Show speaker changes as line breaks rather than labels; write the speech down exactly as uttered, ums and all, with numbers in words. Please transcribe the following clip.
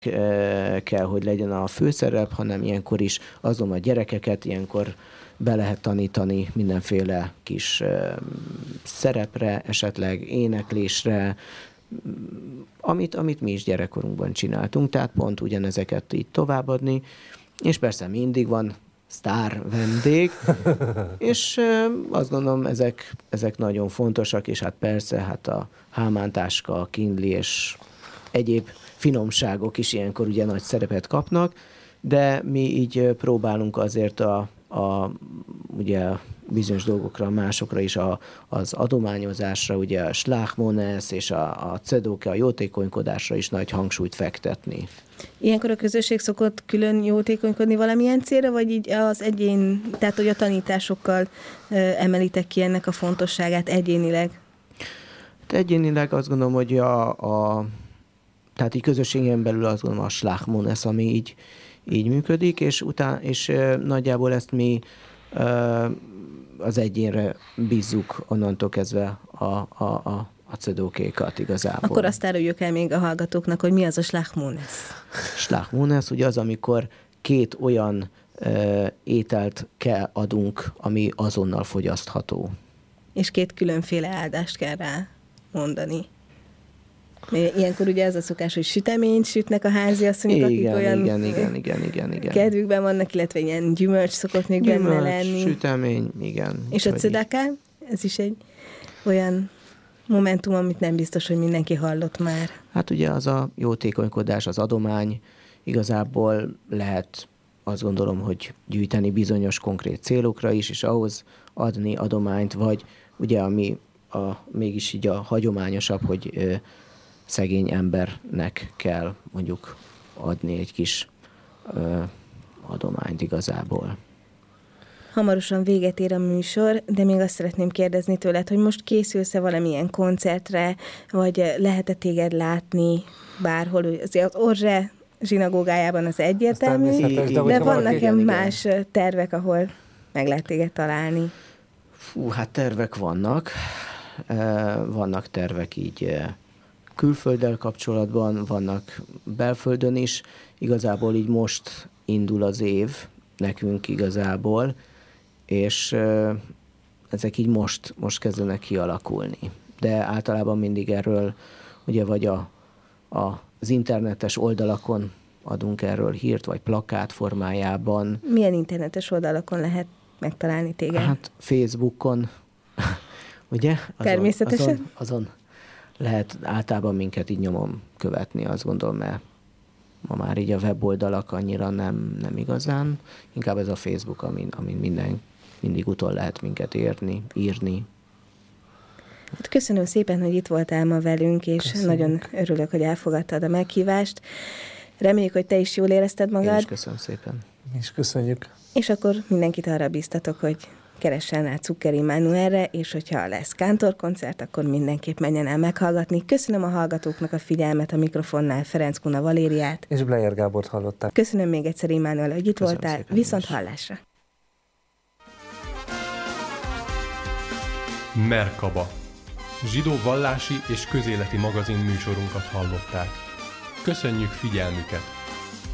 kell, hogy legyen a főszerep, hanem ilyenkor is azon a gyerekeket ilyenkor be lehet tanítani mindenféle kis szerepre, esetleg éneklésre, amit, amit mi is gyerekkorunkban csináltunk, tehát pont ugyanezeket így továbbadni, és persze mindig van sztár vendég, és azt gondolom, ezek, ezek nagyon fontosak, és hát persze, hát a hámántáska, a kindli és egyéb finomságok is ilyenkor ugye nagy szerepet kapnak, de mi így próbálunk azért a, a ugye bizonyos dolgokra, másokra is, a, az adományozásra, ugye a Schlagmones és a, a cedóke, a jótékonykodásra is nagy hangsúlyt fektetni.
Ilyenkor a közösség szokott külön jótékonykodni valamilyen célra, vagy így az egyén, tehát hogy a tanításokkal emelitek ki ennek a fontosságát egyénileg?
Egyénileg azt gondolom, hogy a, a tehát így közösségen belül azt gondolom a Schlagmones, ami így, így működik, és, után, és e, nagyjából ezt mi e, az egyénre bízzuk onnantól kezdve a, a, a, a cedókékat igazából.
Akkor azt áruljuk el még a hallgatóknak, hogy mi az a Schlagmones?
Schlagmones ugye az, amikor két olyan e, ételt kell adunk, ami azonnal fogyasztható.
És két különféle áldást kell rá mondani. Ilyenkor ugye ez a szokás, hogy süteményt sütnek a háziasszonyok, akik olyan
igen, igen, igen, igen, igen.
kedvükben vannak, illetve ilyen gyümölcs szokott még gyümölcs, benne lenni.
Sütemény, igen.
És a cedaká, ez is egy olyan momentum, amit nem biztos, hogy mindenki hallott már.
Hát ugye az a jótékonykodás, az adomány igazából lehet, azt gondolom, hogy gyűjteni bizonyos konkrét célokra is, és ahhoz adni adományt, vagy ugye ami a, mégis így a hagyományosabb, hogy ö, szegény embernek kell mondjuk adni egy kis ö, adományt igazából.
Hamarosan véget ér a műsor, de még azt szeretném kérdezni tőled, hogy most készülsz-e valamilyen koncertre, vagy lehet-e téged látni bárhol? Azért az Orzse zsinagógájában az egyértelmű, de, de van nekem más tervek, ahol meg lehet téged találni.
Fú, hát tervek vannak. Vannak tervek így külfölddel kapcsolatban, vannak belföldön is. Igazából így most indul az év nekünk igazából, és ezek így most, most kezdenek kialakulni. De általában mindig erről, ugye vagy a, a, az internetes oldalakon adunk erről hírt, vagy plakát formájában.
Milyen internetes oldalakon lehet megtalálni téged?
Hát Facebookon, ugye? Azon,
Természetesen.
Azon, azon lehet általában minket így nyomon követni, azt gondolom, mert ma már így a weboldalak annyira nem, nem igazán. Inkább ez a Facebook, amin, amin minden, mindig utol lehet minket érni, írni.
Hát köszönöm szépen, hogy itt voltál ma velünk, és köszönjük. Nagyon örülök, hogy elfogadtad a meghívást. Reméljük, hogy te is jól érezted magad.
Én is köszönöm szépen.
Mi is köszönjük.
És akkor mindenkit arra bíztatok, hogy keressen rá Zucker Immanuelre, és hogyha lesz kántorkoncert, akkor mindenképp menjen el meghallgatni. Köszönöm a hallgatóknak a figyelmet, a mikrofonnál Ferenc Kuna Valériát.
És Bleyer Gábort hallották.
Köszönöm még egyszer, Immanuel, hogy itt köszönöm voltál. Viszont hallásra.
Merkaba. Zsidó vallási és közéleti magazin műsorunkat hallották. Köszönjük figyelmüket!